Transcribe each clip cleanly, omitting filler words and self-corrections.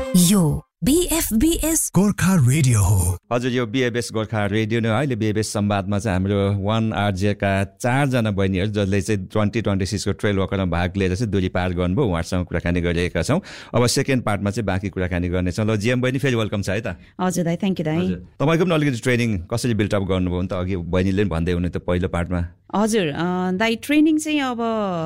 यो BFBS Gorkha radio हो। हजुर, यो BFBS गोर्खा रेडियो नै अहिले BFBS संवादमा चाहिँ हाम्रो 1RJ का 4 जना बहिनीहरू जसले चाहिँ 2026 को ट्रेल वकरमा भाग लिएर चाहिँ दूरी पार गर्नुभयो, उहाँहरूसँग कुराकानी गरिरहेका छौँ। अब सेकेन्ड पार्टमा चाहिँ बाँकी कुराकानी गर्नेछौँ। ल जिएम बहिनी, फेरि वेलकम छ है त। हजुर दाइ, थ्याङ्क यू दाइ। तपाईँको पनि अलिकति ट्रेनिङ कसरी बिल्डअप गर्नुभयो नि त, अघि बहिनीले पनि भन्दै हुनु त पहिलो पार्टमा। हजुर दाइ, ट्रेनिङ चाहिँ अब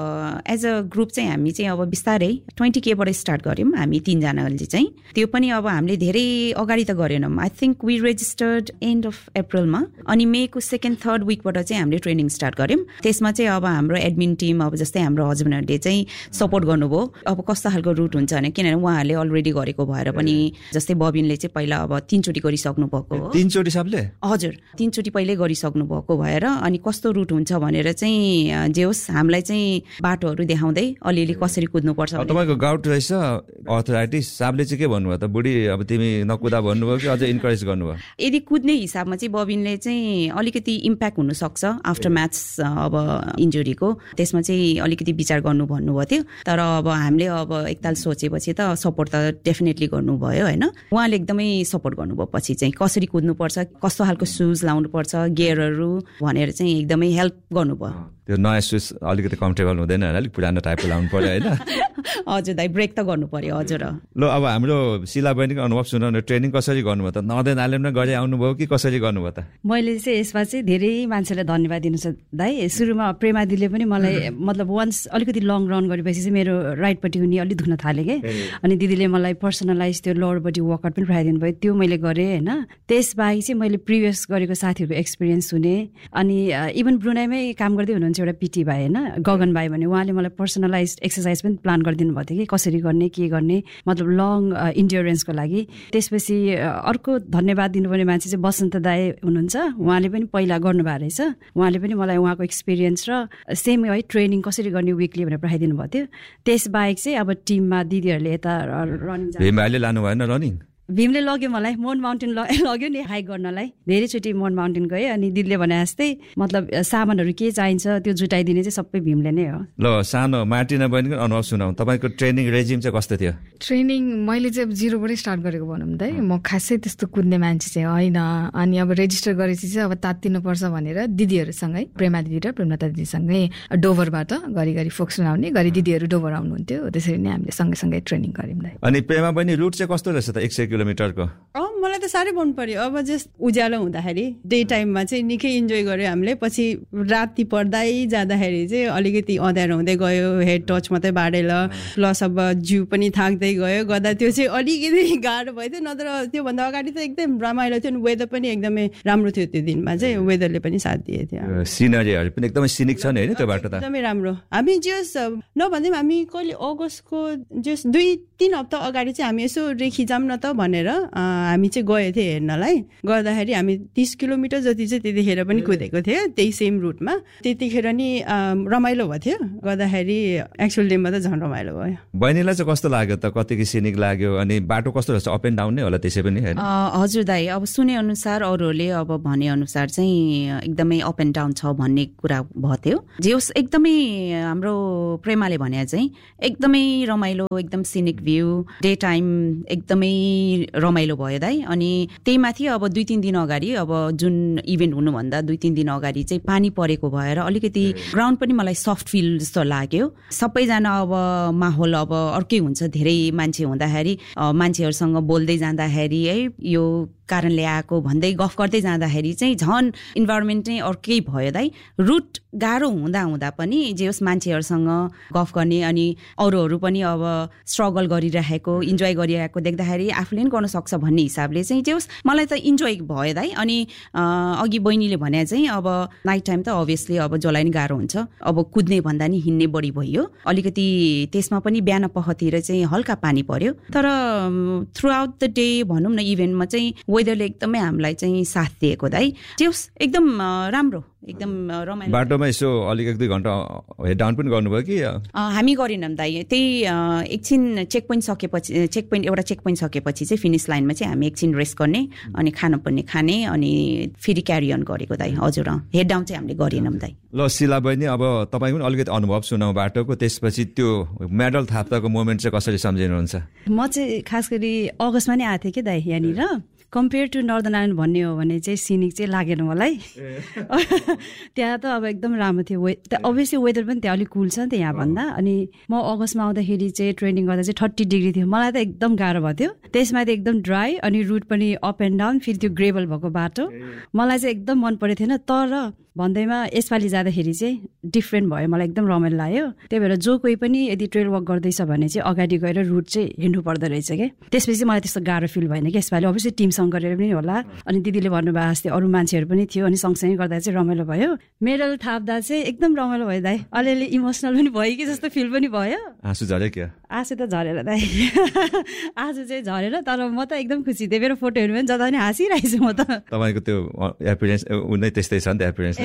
एज अ ग्रुप चाहिँ हामी चाहिँ अब बिस्तारै 20K बाट स्टार्ट गऱ्यौँ हामी 3 जनाले चाहिँ। त्यो पनि अब हामीले धेरै अगाडि त गरेनौँ। I think we registered and of अप्रिलमा, अनि मेको 2nd-3rd विकबाट चाहिँ हामीले ट्रेनिङ स्टार्ट गऱ्यौँ। त्यसमा चाहिँ अब हाम्रो एडमिन टिम, अब जस्तै हाम्रो हस्बेन्डहरूले चाहिँ सपोर्ट गर्नुभयो। अब कस्तो खालको रुट हुन्छ भने, किनभने उहाँहरूले अलरेडी गरेको भएर पनि, जस्तै बबिनले चाहिँ पहिला अब 3 चोटि गरिसक्नु भएको हो। 3 चोटि सबले? हजुर, 3 चोटि पहिल्यै गरिसक्नु भएको भएर अनि कस्तो रुट हुन्छ भनेर चाहिँ जे होस् हामीलाई चाहिँ बाटोहरू देखाउँदै अलिअलि कसरी कुद्नुपर्छ। तपाईँको गाउट रहेछ, अर्थराइटिस, साहबले चाहिँ के भन्नुभयो त? बुढी अब तिमी नकुदा भन्नुभयो कि अझै इन्करेज गर्नुभयो? यदि कुद्ने हिसाबमा चाहिँ बबिनले चाहिँ अलिकति इम्प्याक्ट हुनसक्छ आफ्टर म्याच अब इन्जुरीको, त्यसमा चाहिँ अलिकति विचार गर्नु भन्नुभएको थियो। तर अब हामीले अब एकताल सोचेपछि त सपोर्ट त डेफिनेटली गर्नुभयो होइन। उहाँले एकदमै सपोर्ट गर्नुभयो। पछि चाहिँ कसरी कुद्नुपर्छ, कस्तो खालको सुज लाउनुपर्छ, गियरहरू भनेर चाहिँ एकदमै हेल्प गर्नुभयो। त्यो नयाँ सुज अलिकति कम्फर्टेबल हुँदैन होइन, अलिक पुरानो टाइपको लाउनु पर्यो होइन? हजुर दाइ, ब्रेक त गर्नु पर्यो। हजुर। ल अब हाम्रो शिला बहिनीको अनुभव सुनाउनु, ट्रेनिङ कसरी गर्नुभयो त? नदे नालेमा गरे आउनुभयो कि कसरी गर्नुभयो त? मैले चाहिँ यसमा चाहिँ धेरै मान्छेलाई धन्यवाद दिनु छ दाइ। सुरुमा प्रेमा दिदीले पनि मलाई मतलब वन्स अलिकति लङ रन गरेपछि चाहिँ मेरो राइटपट्टि हुने अलिक दुख्न थाल्यो कि, अनि दिदीले मलाई पर्सनलाइज त्यो लोवरपट्टि वर्कआउट पनि पठाइदिनु भयो। त्यो मैले गरेँ होइन। त्यसबाहेक चाहिँ मैले प्रिभियस गरेको साथीहरूको एक्सपिरियन्स सुने, अनि इभन ब्रुनाईमै काम गर्दै हुनुहुन्छ एउटा पिटी भाइ होइन, गगन भाइ भने, उहाँले मलाई पर्सनलाइज एक्सर्साइज पनि प्लान गरिदिनु भएको थियो कि कसरी गर्ने के गर्ने, मतलब लङ इन्ड्योरेन्सको लागि। त्यसपछि अर्को धन्यवाद दिनुपर्ने मान्छे चाहिँ बसन्त दाई हुनुहुन्छ। उहाँले पनि पहिला गर्नुभएको रहेछ। उहाँले पनि मलाई उहाँको एक्सपिरियन्स र सेम है ट्रेनिङ कसरी गर्ने विकली भनेर पठाइदिनु भएको थियो। त्यसबाहेक चाहिँ अब टिममा दिदीहरूले यता रनिङ भीमभाइले लानु भएन रनिङ? भीमले लग्यो मलाई माउन्ट माउन्टेन लग्यो नि हाइक गर्नलाई। धेरैचोटि माउन्ट माउन्टेन गएँ, अनि दिदीले भने जस्तै मतलब सामानहरू के चाहिन्छ त्यो जुटाइदिने चाहिँ सबै भीमले नै हो। ल सानो मार्टिना बहिनीको अनुभव सुनाऊ, तपाईँको ट्रेनिङ रेजिम चाहिँ कस्तो थियो? ट्रेनिङ मैले चाहिँ अब 0बाटै स्टार्ट गरेको भनौँ त। म खासै त्यस्तो कुद्ने मान्छे चाहिँ होइन, अनि अब रेजिस्टर गरेपछि चाहिँ अब तात्तिनुपर्छ भनेर दिदीहरूसँगै, प्रेमा दिदी र प्रेमलता दिदीसँगै डोभरबाट घरि फोक्स बनाउने गरी दिदीहरू डोभर आउनुहुन्थ्यो। त्यसरी नै हामीले सँगै ट्रेनिङ गऱ्यौँ। अनि प्रेमा बहिनी रुट चाहिँ कस्तो रहेछ त 100 किलोमिटरको? मलाई त साह्रै मन पर्यो। अब जस्ट उज्यालो हुँदाखेरि डे टाइममा चाहिँ निकै इन्जोय गर्यो हामीले। पछि राति पर्दै जाँदाखेरि चाहिँ अलिकति अँध्यारो हुँदै गयो, हेड टच मात्रै बाडेर, प्लस अब जिउ पनि थाक्दै गयो गर्दा त्यो चाहिँ अलिकति गाह्रो भयो थियो। नत्र त्योभन्दा अगाडि त एकदम रमाइलो थियो। वेदर पनि एकदमै राम्रो थियो त्यो दिनमा चाहिँ, वेदरले पनि साथ दिएको थियो। सिनरीहरू पनि एकदमै सिनिक छ नि होइन त्यो बाटो त? एकदमै राम्रो। हामी जस नभन्दै हामी कहिले अगस्तको जस 2-3 हप्ता अगाडि चाहिँ हामी यसो रेखी जाऊँ न त भनेर हामी चाहिँ गएको थियौँ हेर्नलाई। गर्दाखेरि हामी 30 किलोमिटर जति चाहिँ त्यतिखेर पनि कुदेको थियो त्यही सेम रुटमा। त्यतिखेर नि रमाइलो भएको थियो। गर्दाखेरि एक्चुअल डेमा त झन् रमाइलो भयो। बहिनीलाई चाहिँ कस्तो लाग्यो त? कतिको सिनिक लाग्यो? अनि बाटो कस्तो रहेछ? अप एन्ड डाउन नै होला त्यसै पनि होइन? हजुर दाइ, अब सुने अनुसार अरूहरूले अब भने अनुसार चाहिँ एकदमै अप एन्ड डाउन छ भन्ने कुरा भएको थियो। जे होस् एकदमै हाम्रो प्रेमाले भने चाहिँ एकदमै रमाइलो, एकदम सिनिक भ्यू, डे टाइम एकदमै रमाइलो भयो दाइ। अनि त्यही माथि अब 2-3 दिन अगाडि, अब जुन इभेन्ट हुनुभन्दा 2-3 दिन अगाडि चाहिँ पानी परेको भएर अलिकति ग्राउन्ड पनि मलाई सफ्ट फिल जस्तो लाग्यो। सबैजना अब माहौल अब अर्कै हुन्छ, धेरै मान्छे हुँदाखेरि मान्छेहरूसँग बोल्दै जाँदाखेरि है यो कारणले आएको भन्दै गफ गर्दै जाँदाखेरि चाहिँ झन् इन्भाइरोमेन्ट नै अर्कै भयो दाइ। रुट गाह्रो हुँदा पनि जे होस् मान्छेहरूसँग गफ गर्ने, अनि अरूहरू पनि अब स्ट्रगल गरिरहेको, इन्जोय गरिरहेको देख्दाखेरि आफूले पनि गर्न सक्छ भन्ने हिसाबले चाहिँ जे होस् मलाई त इन्जोय भयो दाइ। अनि अघि बहिनीले भने चाहिँ अब नाइट टाइम त अभियसली अब जसलाई नि गाह्रो हुन्छ, अब कुद्ने भन्दा नि हिँड्ने बढी भयो। अलिकति त्यसमा पनि बिहान पखतिर चाहिँ हल्का पानी पर्यो, तर थ्रु आउट द डे भनौँ न इभेन्टमा चाहिँ वेदरले एकदमै हामीलाई चाहिँ साथ दिएको दाइ। जे होस् एकदम राम्रो एकदम रमाइलो। बाटोमा यसो अलिक 1-2 घण्टा हेड डाउन पनि गर्नुभयो कि? हामी गरेनौँ दाइ, त्यही एकछिन चेक पोइन्ट एउटा चेक पोइन्ट सकेपछि चाहिँ फिनिस लाइनमा चाहिँ हामी एकछिन रेस्ट गर्ने अनि खानुपर्ने खाने अनि फेरि क्यारी अन गरेको दाइ। हजुर, हेड डाउन चाहिँ हामीले गरेनौँ दाइ। ल शिला बहिनी, अब तपाईँ पनि अलिकति अनुभव सुनाउ बाटोको, त्यसपछि त्यो मेडल थाप्दाको मोमेन्ट चाहिँ कसरी सम्झिनुहुन्छ? म चाहिँ खास गरी अगस्तमा नै आएको थिएँ कि दाइ यहाँनिर। कम्पेयर टु नर्दर्न आइल्यान्ड भन्ने हो भने चाहिँ सिनिक चाहिँ लागेन मलाई। त्यहाँ त अब एकदम राम्रो थियो, अभियसली वेदर पनि त्यहाँ अलिक कुल छ नि त यहाँभन्दा। अनि म अगस्तमा आउँदाखेरि चाहिँ ट्रेनिङ गर्दा चाहिँ 30 डिग्री थियो, मलाई त एकदम गाह्रो भयो थियो। त्यसमा त एकदम ड्राई अनि रुट पनि अप एन्ड डाउन, फेरि त्यो ग्रेभल भएको बाटो मलाई चाहिँ एकदम मन परेको थिएन। तर भन्दैमा यसपालि जाँदाखेरि चाहिँ डिफ्रेन्ट भयो, मलाई एकदम रमाइलो लाग्यो। त्यही भएर जो कोही पनि यदि ट्रेल वक गर्दैछ भने चाहिँ अगाडि गएर रुट चाहिँ हिँड्नु पर्दो रहेछ क्या। त्यसपछि मलाई त्यस्तो गाह्रो फिल भएन कि यसपालि। अभियसली टिमसँग गरेर पनि होला, अनि दिदीले भन्नुभएको जस्तै अरू मान्छेहरू पनि थियो, अनि सँगसँगै गर्दा चाहिँ रमाइलो भयो। मेडल थाप्दा चाहिँ एकदम रमाइलो भयो दाइ, अलिअलि इमोसनल पनि भयो कि जस्तो फिल पनि भयो। आँसु झऱ्यो क्या? आँसु त झरेर दाइ, आँसु चाहिँ झरेर, तर म त एकदम खुसी थिएँ। मेरो फोटोहरू पनि जता पनि हाँसिरहेको छु म त। तपाईँको त्यो एपियरेन्स उनै त्यस्तै छ नि त एपियरेन्स।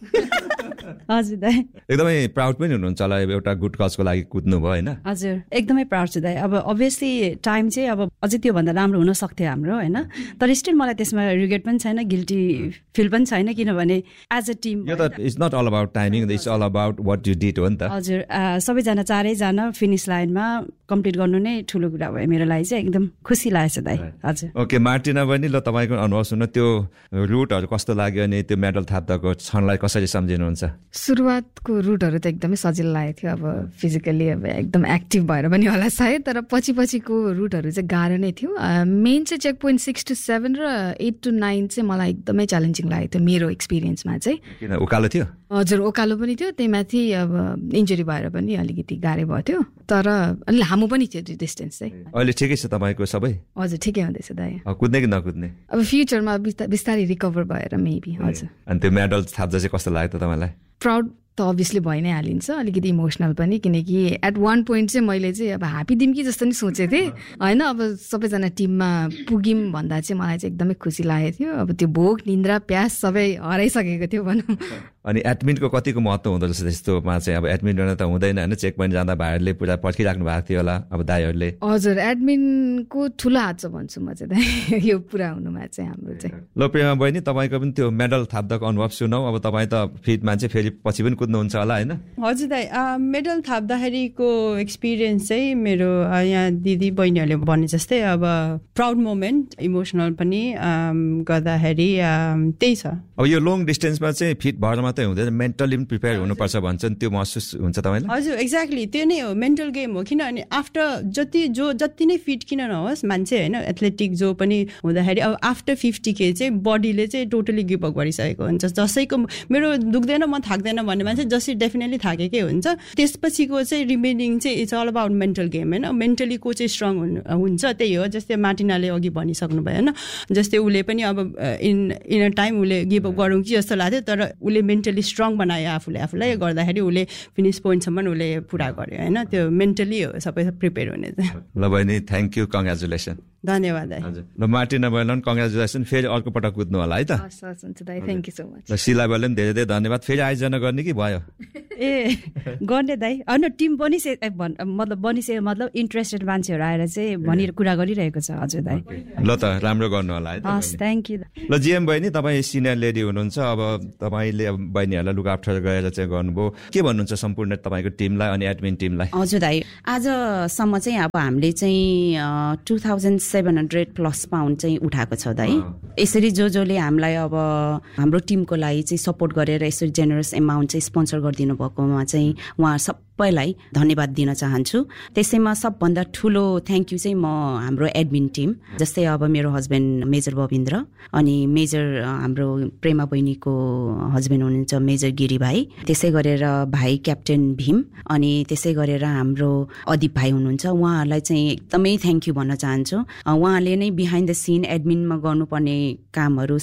हजुर दाइ, एकदमै प्राउड पनि हुनुहुन्छ होला, एउटा गुड कजको लागि कुद्नु भयो होइन? हजुर, एकदमै प्राउड छु दाइ। अब अभियसली टाइम चाहिँ अब अझै त्योभन्दा राम्रो हुन सक्थ्यो हाम्रो होइन, तर स्टिल मलाई त्यसमा रिग्रेट पनि छैन, गिल्टी फिल पनि छैन, किनभने as a team it's not all about timing, it's all about what you did हो नि त। हजुर, सबैजना चारैजना फिनिस लाइनमा कम्प्लिट गर्नु नै ठुलो कुरा भयो मेरो लागि चाहिँ, एकदम खुसी लागेछ दाइ। हजुर, ओके मार्टिना बहिनी, ल तपाईँको अनुभव सुन्नु, त्यो रुटहरू कस्तो लाग्यो अनि त्यो मेडल थाप्दाको क्षणलाई कसरी सम्झिनुहुन्छ? सुरुवातको रुटहरू त एकदमै सजिलो लागेको थियो, अब फिजिकली अब एकदम एक्टिभ भएर पनि होला सायद, तर पछिको रुटहरू चाहिँ गाह्रो नै थियो। मेन चाहिँ चेक पोइन्ट 6 to 7 र 8 to 9 चाहिँ मलाई एकदमै च्यालेन्जिङ लागेको थियो मेरो एक्सपिरियन्समा चाहिँ। किन उकालो थियो? हजुर, उकालो पनि थियो, त्यही माथि अब इन्जुरी भएर पनि अलिकति गाह्रो भयो थियो, तर अलि लामो पनि थियो त्यो डिस्टेन्स चाहिँ। अहिले ठिकै छ तपाईँको सबै? हजुर, ठिकै हुँदैछ दाइ। कुद्ने कि नकुद्ने? अब फ्युचरमा बिस्तारै रिकभर भएर मेबी। हजुर, अनि त्यो मेडल थाप्दा चाहिँ कस्तो लाग्यो त तपाईँलाई? प्राउड त अभियसली भइ नै हालिन्छ, अलिकति इमोसनल पनि, किनकि एट वान पोइन्ट चाहिँ मैले चाहिँ अब ह्याप्पी दिउँ कि जस्तो नि सोचेको थिएँ होइन। अब सबैजना टिममा पुग्यौँ भन्दा चाहिँ मलाई चाहिँ एकदमै खुसी लागेको थियो। अब त्यो भोक निन्द्रा प्यास सबै हराइसकेको थियो भनौँ। अनि एडमिटको कतिको महत्त्व हुँदो रहेछ त्यस्तोमा चाहिँ? अब एडमिट गर्न त हुँदैन होइन, चेक पोइन्ट जाँदा भाइहरूले पुरा पर्खिराख्नु भएको थियो होला अब दाइहरूले? हजुर, एडमिनको ठुलो हात छ भन्छु म चाहिँ दाइ यो पुरा हुनुमा चाहिँ हाम्रो चाहिँ। ल प्रेमा बहिनी, तपाईँको पनि त्यो मेडल थाप्दाको अनुभव सुनाऊ। अब तपाईँ त फिट मान्छे, फेरि पछि पनि कुद्नुहुन्छ होला होइन? हजुर दाइ, मेडल थाप्दाखेरिको एक्सपिरियन्स चाहिँ मेरो यहाँ दिदी बहिनीहरूले भने जस्तै अब प्राउड मोमेन्ट, इमोसनल पनि गर्दाखेरि त्यही छ। अब यो लङ डिस्टेन्समा चाहिँ फिट भएर मात्रै हुँदैन, मेन्टली पनि प्रिपेयर हुनुपर्छ भन्छन्, त्यो महसुस हुन्छ तपाईँलाई? हजुर, एक्ज्याक्टली त्यो नै हो, मेन्टल गेम हो। किनभने आफ्टर जति नै फिट किन नहोस् मान्छे होइन, एथलेटिक जो पनि हुँदाखेरि अब आफ्टर 50K चाहिँ बडीले चाहिँ टोटली गिभ अप गरिसकेको हुन्छ। जसैको मेरो दुख्दैन म थाक्दैन भन्ने मान्छे जसरी डेफिनेटली थाकेकै हुन्छ। त्यसपछिको चाहिँ रिमेनिङ चाहिँ it's all about mental game होइन। मेन्टली को चाहिँ स्ट्रङ हुन्छ त्यही हो। जस्तै मार्टिनाले अघि भनिसक्नु भयो होइन, जस्तै उसले पनि अब इन अ टाइम उसले गिभ अप गरौँ कि जस्तो लाग्थ्यो, तर उसले मेन्टली स्ट्रङ बनायो आफूलाई गर्दाखेरि उसले फिनिस पोइन्टसम्म उसले पुरा गर्यो होइन। त्यो मेन्टली हो सबै प्रिपेयर हुने चाहिँ। ल बहिनी, थ्याङ्क यू, कङ्ग्रेचुलेसन। धन्यवाद दाइ। ल मार्टिना बहिनी कङ्ग्रेचुलेसन, फेरि अर्को पटक कुद्नु होला है त? Thank you so much. ल शिला बहिनी धेरै धेरै धन्यवाद। फेरि आयोजना गर्ने कि भयो? गर्ने दाइ, होइन टिम मतलब बनिसक्यो, मतलब इन्ट्रेस्टेड मान्छेहरू आएर चाहिँ कुरा गरिरहेको छ। हजुर दाइ, ल त राम्रो गर्नु होला है त। हस्, थ्याङ्क यू। ल जिएम बहिनी, तपाईँ सिनियर लेडी हुनुहुन्छ, अब तपाईँले अब बहिनीहरूलाई लुक आफ्टर गएर चाहिँ गर्नुभयो, के भन्नुहुन्छ सम्पूर्ण तपाईँको टिमलाई अनि एडमिन टिमलाई? हजुर दाइ, आजसम्म चाहिँ अब हामीले चाहिँ 2700 प्लस पाउन्ड चाहिँ उठाएको छ दाइ। यसरी जसले हामीलाई अब हाम्रो टिमको लागि चाहिँ सपोर्ट गरेर यसरी जेनरस एमाउन्ट चाहिँ स्पोन्सर गरिदिनु भएकोमा चाहिँ उहाँ सबैलाई धन्यवाद दिन चाहन्छु। त्यसैमा सबभन्दा ठुलो थ्याङ्क यू चाहिँ म हाम्रो एडमिन टिम, जस्तै अब मेरो हस्बेन्ड मेजर बबिन्द्र, अनि मेजर हाम्रो प्रेमा बहिनीको हस्बेन्ड हुनुहुन्छ मेजर गिरी भाइ, त्यसै गरेर भाइ क्याप्टेन भीम, अनि त्यसै गरेर हाम्रो अदिप भाइ हुनुहुन्छ, उहाँहरूलाई चाहिँ एकदमै थ्याङ्क यू भन्न चाहन्छु। उहाँले नै बिहाइन्ड द सिन एडमिनमा गर्नुपर्ने कामहरू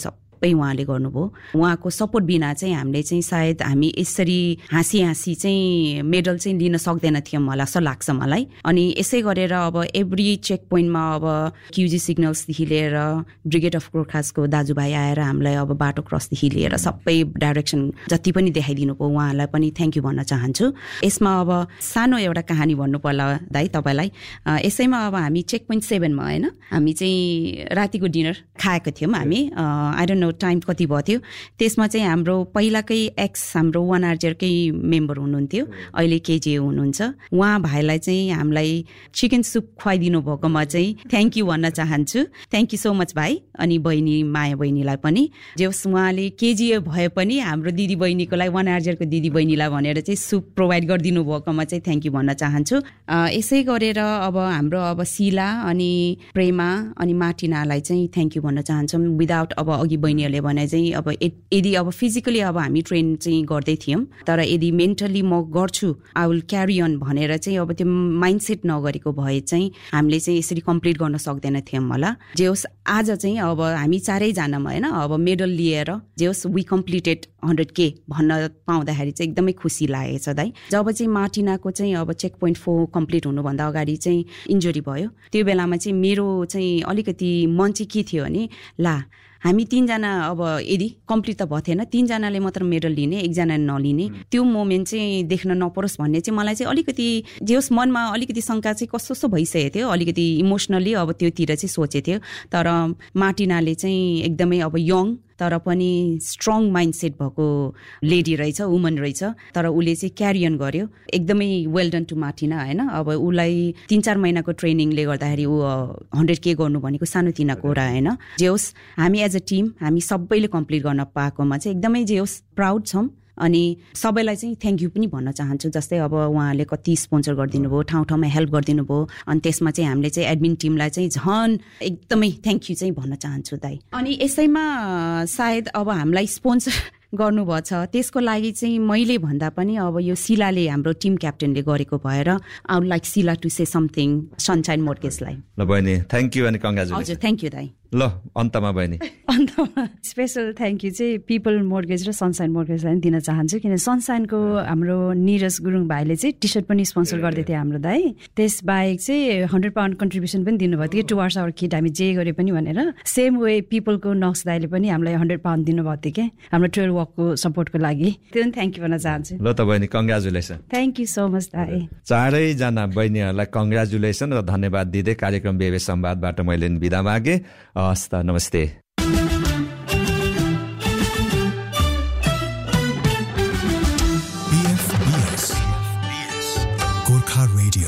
सबै उहाँले गर्नुभयो। उहाँको सपोर्ट बिना चाहिँ हामीले चाहिँ सायद हामी यसरी हाँसी चाहिँ मेडल चाहिँ लिन सक्दैन थियौँ होला जस्तो लाग्छ मलाई। अनि यसै गरेर अब एभ्री चेक पोइन्टमा अब क्युजी सिग्नल्सदेखि लिएर ब्रिगेड अफ गोर्खासको दाजुभाइ आएर हामीलाई अब बाटो क्रसदेखि लिएर सबै डाइरेक्सन जति पनि देखाइदिनु भयो उहाँलाई पनि थ्याङ्क यू भन्न चाहन्छु। यसमा अब सानो एउटा कहानी भन्नु पर्ला दाइ तपाईँलाई। यसैमा अब हामी चेक पोइन्ट 7 मा होइन हामी चाहिँ रातिको डिनर खाएको थियौँ हामी। आई डोन्ट नो टाइम कति भयो थियो। त्यसमा चाहिँ हाम्रो पहिलाकै हाम्रो 1RJकै मेम्बर हुनुहुन्थ्यो, अहिले केजिए हुनुहुन्छ। उहाँ भाइलाई चाहिँ हामीलाई चिकन सुप खुवाइदिनु भएकोमा चाहिँ थ्याङ्क यू भन्न चाहन्छु। थ्याङ्क यू सो मच भाइ। अनि बहिनी माया बहिनीलाई पनि जे होस् उहाँले केजिए भए पनि हाम्रो दिदी बहिनीको लागि 1RJको दिदी बहिनीलाई भनेर चाहिँ सुप प्रोभाइड गरिदिनु भएकोमा चाहिँ थ्याङ्क यू भन्न चाहन्छु। यसै गरेर अब हाम्रो अब शिला अनि प्रेमा अनि मार्टिनालाई चाहिँ थ्याङ्क यू भन्न चाहन्छौँ। विदाउट अब अघि बहिनीहरूले भने चाहिँ अब यदि अब फिजिकली अब हामी ट्रेन चाहिँ गर्दै थियौँ तर यदि मेन्टली म गर्छु आई विल क्यारी अन भनेर चाहिँ अब त्यो माइन्डसेट नगरेको भए चाहिँ हामीले चाहिँ यसरी कम्प्लिट गर्न सक्दैन थियौँ होला। जे होस् आज चाहिँ अब हामी चारैजनामा होइन अब मेडल लिएर जे होस् वी कम्प्लिटेड 100K भन्न पाउँदाखेरि चाहिँ एकदमै खुसी लागेको छ दाइ। जब चाहिँ मार्टिनाको चाहिँ अब चेक पोइन्ट 4 कम्प्लिट हुनुभन्दा अगाडि चाहिँ इन्जुरी भयो त्यो बेलामा चाहिँ मेरो चाहिँ अलिकति मन चाहिँ के थियो भने ला हामी 3 जना अब यदि कम्प्लिट त भएको थिएन 3 जनाले मात्र मेडल लिने 1 जनाले नलिने त्यो मोमेन्ट चाहिँ देख्न नपरोस् भन्ने चाहिँ मलाई चाहिँ अलिकति जे होस् मनमा अलिकति शङ्का चाहिँ कस्तो भइसकेको थियो। अलिकति इमोसनली अब त्योतिर चाहिँ सोचेको थियो। तर मार्टिनाले चाहिँ एकदमै अब यङ तर पनि स्ट्रङ माइन्डसेट भएको लेडी रहेछ, वुमन रहेछ। तर उसले चाहिँ क्यारियन गर्यो। एकदमै वेल डन टु मार्टिना होइन। अब उसलाई 3-4 महिनाको ट्रेनिङले गर्दाखेरि ऊ 100K गर्नु भनेको सानोतिना कुरा होइन। जे होस् हामी एज अ टिम हामी सबैले कम्प्लिट गर्न पाएकोमा चाहिँ एकदमै जे होस् प्राउड छौँ। अनि सबैलाई चाहिँ थ्याङ्क यू पनि भन्न चाहन्छु। जस्तै अब उहाँले कति स्पोन्सर गरिदिनु भयो, ठाउँ ठाउँमा हेल्प गरिदिनु भयो। अनि त्यसमा चाहिँ हामीले चाहिँ एडमिन टिमलाई चाहिँ झन् एकदमै थ्याङ्क यू चाहिँ भन्न चाहन्छु दाइ। अनि यसैमा सायद अब हामीलाई स्पोन्सर गर्नुभएको छ त्यसको लागि चाहिँ मैले भन्दा पनि अब यो शिलाले हाम्रो टिम क्याप्टेनले गरेको भएर I would like Shila to say something sunshine मोर्गेजलाई। ल बहिनी थ्याङ्क यू अनि कङ्ग्रेचुलेसन। हजुर थ्याङ्क यू दाइ। ल अन्तमा बहिनी स्पेसल थ्याङ्क यू चाहिँ पिपल मोर्गेज र सनसाइन मोर्गेजलाई दिन चाहन्छु। किन सनसाइनको हाम्रो निरज गुरुङ भाइले चाहिँ टी सर्ट पनि स्पोन्सर गर्दै थियो हाम्रो दाइ। त्यसबाहेक चाहिँ 100 पाउन्ड कन्ट्रिब्युसन पनि दिनुभएको थियो टुवर्ड्स आवर किट हामी जे गरे पनि भनेर। सेम वे पिपलको नक्स दाइले पनि हामीलाई 100 पाउन्ड दिनुभएको थियो क्या हाम्रो ट्रेल वकको सपोर्टको लागि। त्यो पनि थ्याङ्क यू भन्न चाहन्छु। ल त बहिनी congratulation. Thank you so much दाइ। चारैजना बहिनीहरूलाई कङ्ग्रेचुलेसन र धन्यवाद दिँदै कार्यक्रम बेबेस संवादबाट मैले बिदा मागेँ। हस् त नमस्ते। BFBS Gorkha radio.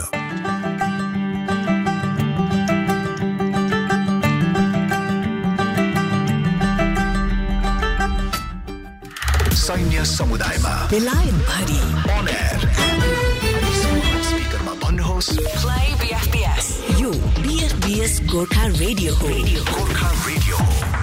सैन्य समुदायमा बेलायत भरि on air स्पिकरमा भन्नुहोस् प्ले BFBS यो BFBS गोर्खा रेडियो हो। गोर्खा रेडियो।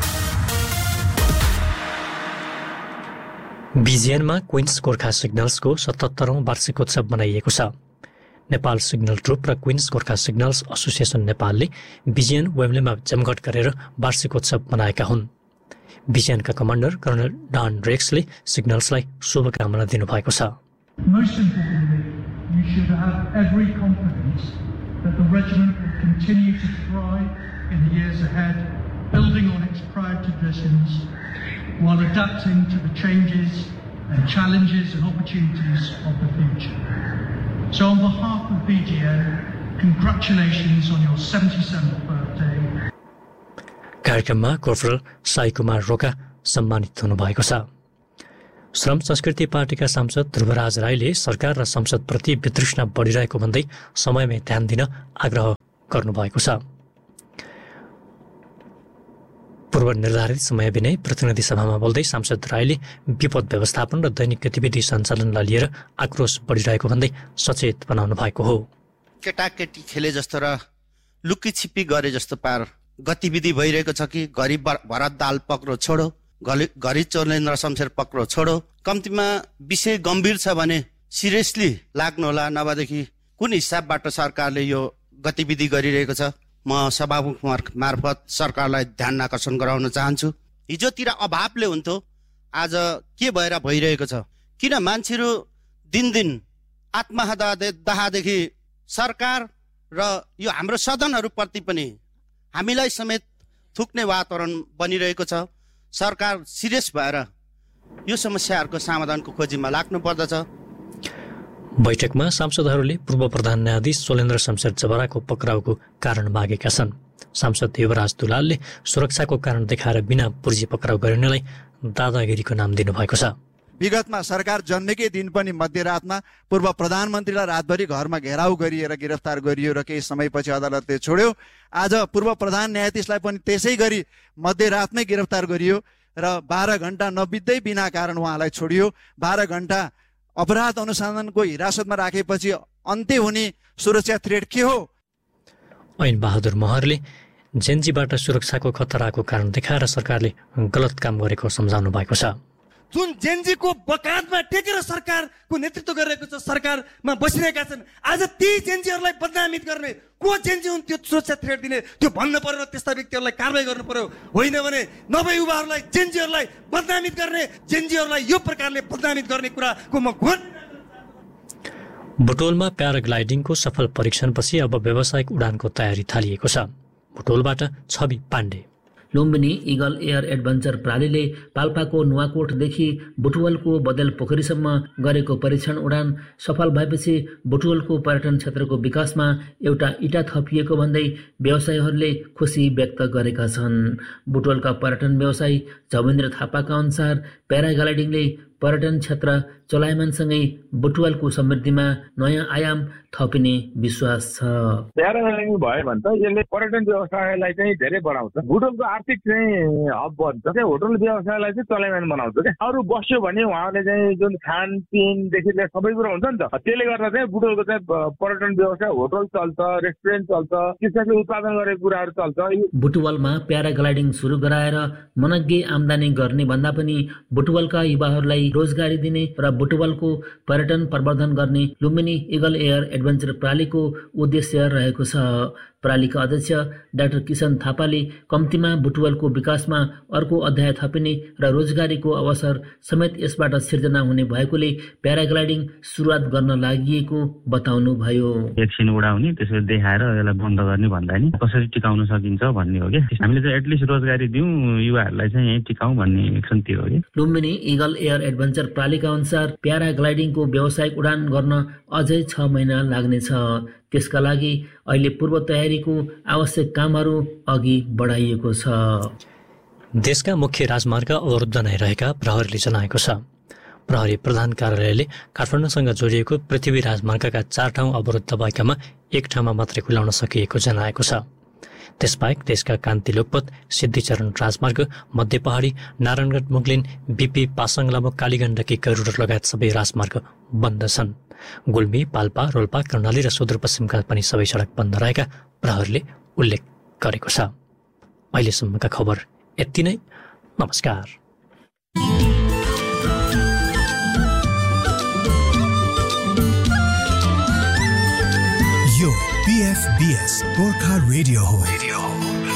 बिजिएनमा क्विन्स गोर्खा सिग्नल्सको 77औं वार्षिकोत्सव मनाइएको छ। नेपाल सिग्नल ट्रुप र क्विन्स गोर्खा सिग्नल्स एसोसिएसन नेपालले बिजिएन वेम्बलीमा जमघट गरेर वार्षिकोत्सव मनाएका हुन्। बिजिएनका कमान्डर कर्नल डान रेक्सले सिग्नल्सलाई शुभकामना दिनुभएको छ। Most importantly, you should have every confidence that the regiment will continue to thrive in the years ahead, building on its proud traditions while adapting to the changes and challenges and opportunities of the future. So on behalf of BGN, congratulations on your 77th birthday. कार्यक्रममा कोर्पोरल साई कुमार रोका सम्मानित हुनुभएको छ। श्रम संस्कृति पार्टीका सांसद ध्रुवराज राईले सरकार र संसदप्रति वितृष्णा बढिरहेको भन्दै समयमै ध्यान दिन आग्रह गर्नुभएको छ। पूर्व निर्धारित समय बिनै प्रतिनिधि सभामा बोल्दै सांसद राईले विपद व्यवस्थापन र दैनिक गतिविधि सञ्चालनलाई लिएर आक्रोश बढिरहेको भन्दै सचेत बनाउनु भएको हो। केटाकेटी खेले जस्तो र लुकी छिपी गरे जस्तो पार गतिविधि भइरहेको छ कि घरि भरत दाल पक्रो छोडो, घरि चोरेन्द्र शमशेर पक्रो छोडो। कम्तीमा विषय गम्भीर छ भने सिरियसली लाग्नु होला, नभएदेखि कुन हिसाबबाट सरकारले यो गतिविधि गरिरहेको छ। म सभामुख मार्फत सरकारलाई ध्यान आकर्षण गराउन चाहन्छु। हिजोतिर अभावले हुन्थ्यो, आज के भएर भइरहेको छ? किन मान्छेहरू दिनदिन आत्महत्यादेखि सरकार र यो हाम्रो सदनहरूप्रति पनि हामीलाई समेत थुक्ने वातावरण बनिरहेको छ। सरकार सिरियस भएर यो समस्याहरूको समाधानको खोजीमा लाग्नु पर्दछ। बैठकमा सांसदहरूले पूर्व प्रधान न्यायाधीश सोलेन्द्र शमशेर जबराको पक्राउको कारण मागेका छन्। सांसद युवराज दुलालले सुरक्षाको कारण देखाएर बिना पुर्जी पक्राउ गरिनेलाई दादागिरीको नाम दिनुभएको छ। विगतमा सरकार जन्मेकै दिन पनि मध्यरातमा पूर्व प्रधानमन्त्रीलाई रातभरि घरमा घेराउ गरिएर गिरफ्तार गरियो र केही समयपछि अदालतले छोड्यो। आज पूर्व प्रधान न्यायाधीशलाई पनि त्यसै गरी मध्यरातमै गिरफ्तार गरियो र 12 घण्टा नबित्दै बिना कारण उहाँलाई छोडियो। 12 घण्टा अपराध अनुसन्धानको हिरासतमा राखेपछि अन्त्य हुने सुरक्षा थ्रेट के हो? ऐन बहादुर महरले जेन्जीबाट सुरक्षाको खतराको कारण देखाएर सरकारले गलत काम गरेको सम्झाउनु भएको छ। जुन जेन्जीको बकातमा टेकेर सरकारको नेतृत्व गरिरहेको छ, सरकारमा बसिरहेका छन्, आज ती जेन्जीहरूलाई बदनामित गर्ने को जेन्जी हुन् त्यो सुरक्षा थ्रेट दिने त्यो भन्नु पर्यो। त्यस्ता व्यक्तिहरूलाई कारबाही गर्नु पर्यो। होइन भने नभए युवाहरूलाई जेन्जीहरूलाई बदनामित गर्ने, जेन्जीहरूलाई यो प्रकारले बदनामित गर्ने कुराको म घोर। बुटोलमा प्याराग्लाइडिङको सफल परीक्षणपछि अब व्यावसायिक उडानको तयारी थालिएको छ। बुटोलबाट छवि Pandey. Lumbini eagle air adventure प्रणालीले पाल्पाको नुवाकोटदेखि बुटवलको बदेल पोखरीसम्म गरेको परीक्षण उडान सफल भएपछि बुटवलको पर्यटन क्षेत्रको विकासमा एउटा इँटा थपिएको भन्दै व्यवसायीहरूले खुसी व्यक्त गरेका छन्। बुटवलका पर्यटन व्यवसायी झमेन्द्र थापाका अनुसार प्याराग्लाइडिङले पर्यटन क्षेत्र चलायमानसँगै बुटवलको समृद्धिमा नयाँ आयाम थपिने विश्वास छ। प्याराग्लाइडिङ भयो भने त यसले पर्यटन व्यवसायलाई चाहिँ धेरै बढाउँछ। बुटवलको आर्थिक चाहिँ हब बन्छ। होटल व्यवसायलाई चाहिँ चलायमान बनाउँछ क्या। अरू बस्यो भने उहाँले चाहिँ जुन खानपिनदेखि लिएर सबै कुरो हुन्छ नि त, त्यसले गर्दा चाहिँ बुटवलको चाहिँ पर्यटन व्यवसाय, होटल चल्छ, रेस्टुरेन्ट चल्छ, त्यसपछि उत्पादन गरेको कुराहरू चल्छ। बुटवलमा प्याराग्लाइडिङ सुरु गराएर मनग्गे आम्दानी गर्ने भन्दा पनि बुटवलका युवाहरूलाई रोजगारी दिने र बुटवलको पर्यटन प्रवर्धन गर्ने लुम्बिनी इगल एयर एडभेन्चर प्रणालीको उद्देश्य रहेको छ। प्रणालीका अध्यक्ष डाक्टर किशन थापाले कम्तीमा बुटवलको विकासमा अर्को अध्याय थपिने र रोजगारीको अवसर समेत यसबाट सिर्जना हुने भएकोले प्याराग्लाइडिङ सुरुवात गर्न लागि बताउनु भयो। एकछिन उडाउने त्यसरी देखाएर यसलाई बन्द गर्ने भन्दा नि कसरी टिकाउन सकिन्छ भन्ने हो कि हामीले चाहिँ एटलिस्ट रोजगारी दिउँ युवाहरूलाई चाहिँ यही टिकाउँ भन्ने एक्सनतिर हो कि। लुम्बिनी इगल एयर एडभेन्चर प्रणालीका अनुसार प्याराग्लाइडिङको व्यावसायिक उडान गर्न अझै 6 महिना लाग्नेछ। त्यसका लागि अहिले पूर्व तयारीको आवश्यक कामहरू अघि बढाइएको छ। देशका मुख्य राजमार्ग अवरुद्ध नै रहेका प्रहरीले जनाएको छ। प्रहरी प्रधान कार्यालयले काठमाडौँसँग जोडिएको पृथ्वी राजमार्गका 4 ठाउँ अवरुद्ध भएकामा 1 ठाउँमा मात्रै खुलाउन सकिएको जनाएको छ। त्यसबाहेक देशका कान्ति लोकपथ, सिद्धिचरण राजमार्ग, मध्य पहाडी, नारायणगढ मुगलिन, बिपी पासाङ लामो, कालीगण्डकी गरुड लगायत सबै राजमार्ग बन्द छन्। गुल्मी, पाल्पा, रोल्पा, कर्णाली र सुदूरपश्चिमका पनि सबै सडक बन्द रहेका प्रहरीले उल्लेख गरेको छ। अहिलेसम्मका खबर यति नै। नमस्कार। यो PFBS गोर्खा रेडियो हो।